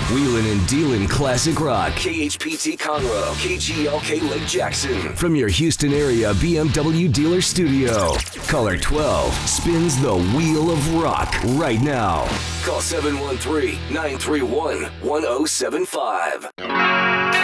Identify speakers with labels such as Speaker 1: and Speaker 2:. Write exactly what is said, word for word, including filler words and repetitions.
Speaker 1: Wheelin' and dealin' classic rock. K H P T Conroe, K G L K Lake Jackson. From your Houston area B M W dealer studio. Caller twelve spins the wheel of rock right now. Call seven one three, nine three one, one oh seven five.